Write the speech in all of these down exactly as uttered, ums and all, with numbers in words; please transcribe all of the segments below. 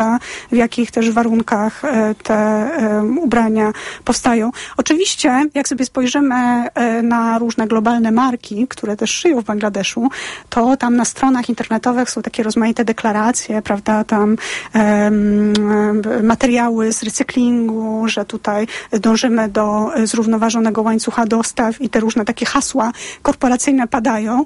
w jakich też warunkach te ubrania powstają. Oczywiście, jak sobie spojrzymy na różne globalne marki, które też szyją w Bangladeszu, to tam na stronach internetowych są takie rozmaite deklaracje, prawda, tam um, materiały z recyklingu, że tutaj dążymy do zrównoważonego łańcucha dostaw i te różne takie hasła korporacyjne padają.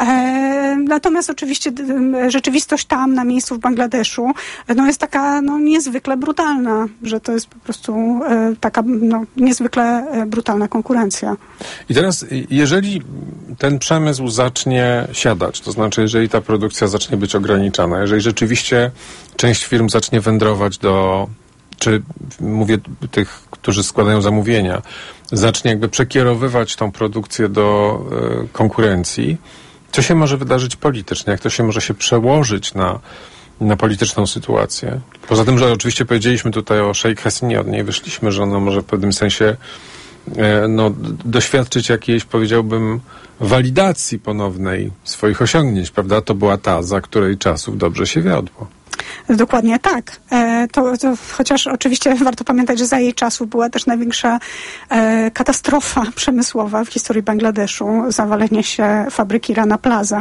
E, natomiast oczywiście rzeczywistość tam na miejscu w Bangladeszu no jest taka no, niezwykle brutalna, że to jest po prostu e, taka no, niezwykle brutalna konkurencja. I teraz, jeżeli ten przemysł zacznie siadać, to znaczy, jeżeli ta produkcja zacznie być ograniczana, jeżeli rzeczywiście część firm zacznie wędrować do, czy mówię tych, którzy składają zamówienia, zacznie jakby przekierowywać tą produkcję do y, konkurencji, co się może wydarzyć politycznie? Jak to się może się przełożyć na, na polityczną sytuację? Poza tym, że oczywiście powiedzieliśmy tutaj o Sheikh Hasinie, od niej wyszliśmy, że ona może w pewnym sensie y, no, doświadczyć jakiejś, powiedziałbym, walidacji ponownej swoich osiągnięć, prawda? To była ta, za której czasów dobrze się wiodło. Dokładnie tak. E, to, to, chociaż oczywiście warto pamiętać, że za jej czasów była też największa e, katastrofa przemysłowa w historii Bangladeszu, zawalenie się fabryki Rana Plaza,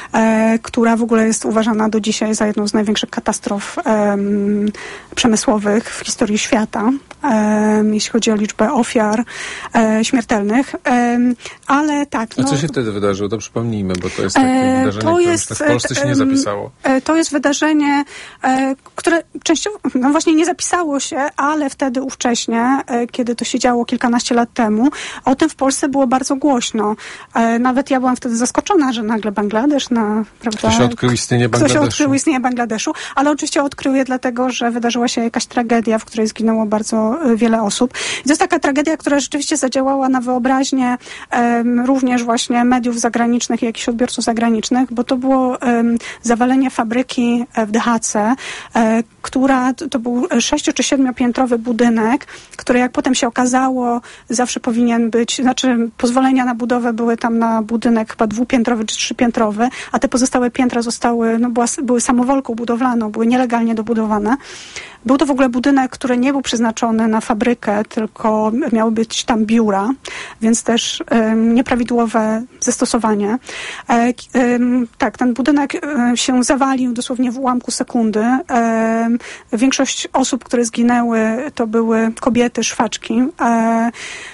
e, która w ogóle jest uważana do dzisiaj za jedną z największych katastrof e, przemysłowych w historii świata, e, jeśli chodzi o liczbę ofiar e, śmiertelnych. E, ale tak. A no, co się wtedy wydarzyło? To przypomnijmy, bo to jest takie e, wydarzenie, to które jest, w Polsce się nie zapisało. E, to jest wydarzenie, które częściowo, no właśnie nie zapisało się, ale wtedy ówcześnie, kiedy to się działo kilkanaście lat temu, o tym w Polsce było bardzo głośno. Nawet ja byłam wtedy zaskoczona, że nagle Bangladesz, na, prawda? Ktoś odkrył istnienie Bangladeszu. Ktoś odkrył istnienie Bangladeszu, ale oczywiście odkrył je dlatego, że wydarzyła się jakaś tragedia, w której zginęło bardzo wiele osób. I to jest taka tragedia, która rzeczywiście zadziałała na wyobraźnię um, również właśnie mediów zagranicznych i jakichś odbiorców zagranicznych, bo to było um, zawalenie fabryki w Dhatse, która, to był sześcio- czy siedmiopiętrowy budynek, który jak potem się okazało, zawsze powinien być, znaczy pozwolenia na budowę były tam na budynek chyba dwupiętrowy czy trzypiętrowy, a te pozostałe piętra zostały, no była, były samowolką budowlaną, były nielegalnie dobudowane. Był to w ogóle budynek, który nie był przeznaczony na fabrykę, tylko miały być tam biura, więc też um, nieprawidłowe zastosowanie. E, um, tak, ten budynek um, się zawalił dosłownie w ułamku sekundy. E, większość osób, które zginęły, to były kobiety, szwaczki. E,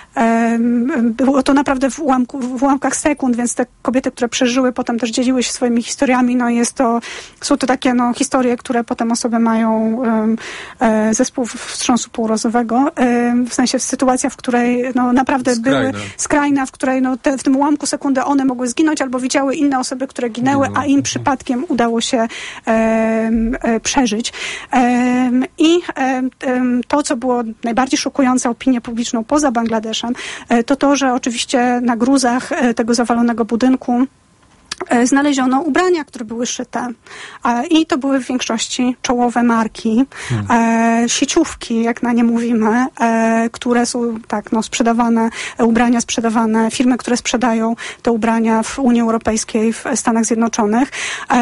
Było to naprawdę w, ułamku, w ułamkach sekund, więc te kobiety, które przeżyły, potem też dzieliły się swoimi historiami. No jest to, są to takie no, historie, które potem osoby mają um, e, zespół wstrząsu półrozowego. E, w sensie sytuacja, w której no, naprawdę skrajna. były skrajna, w której no, te, w tym ułamku sekundy one mogły zginąć albo widziały inne osoby, które ginęły, a im przypadkiem udało się e, e, przeżyć. E, I e, to, co było najbardziej szokujące opinię publiczną poza Bangladeszem, to to, że oczywiście na gruzach tego zawalonego budynku znaleziono ubrania, które były szyte. I to były w większości czołowe marki, hmm. sieciówki, jak na nie mówimy, które są tak, no, sprzedawane, ubrania sprzedawane, firmy, które sprzedają te ubrania w Unii Europejskiej, w Stanach Zjednoczonych.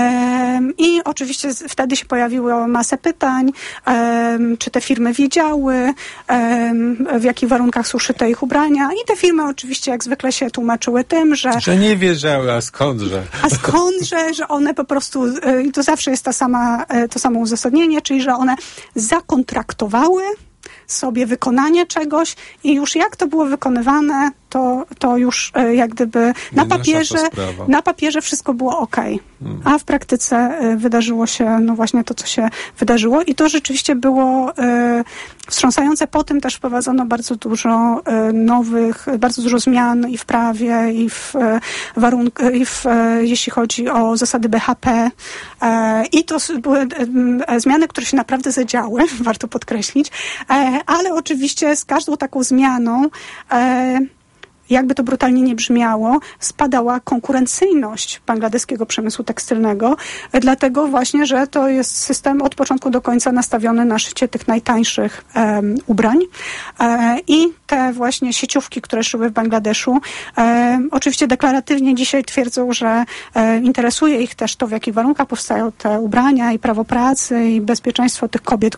I oczywiście wtedy się pojawiło masę pytań, czy te firmy wiedziały, w jakich warunkach są szyte ich ubrania. I te firmy oczywiście jak zwykle się tłumaczyły tym, że... Że nie wiedziały, a skądże? A skądże, że one po prostu, i to zawsze jest ta sama, to samo uzasadnienie, czyli że one zakontraktowały sobie wykonanie czegoś i już jak to było wykonywane, to, to już jak gdyby na papierze, na papierze wszystko było okej. Hmm. A w praktyce wydarzyło się no właśnie to, co się wydarzyło i to rzeczywiście było e, wstrząsające. Po tym też wprowadzono bardzo dużo e, nowych, bardzo dużo zmian i w prawie, i w e, warunkach, i w, e, jeśli chodzi o zasady B H P. E, I to były e, zmiany, które się naprawdę zadziały, warto podkreślić. E, ale oczywiście z każdą taką zmianą e, jakby to brutalnie nie brzmiało, spadała konkurencyjność bangladeskiego przemysłu tekstylnego, dlatego właśnie, że to jest system od początku do końca nastawiony na szycie tych najtańszych um, ubrań e, i te właśnie sieciówki, które szyły w Bangladeszu, e, oczywiście deklaratywnie dzisiaj twierdzą, że e, interesuje ich też to, w jakich warunkach powstają te ubrania i prawo pracy i bezpieczeństwo tych kobiet,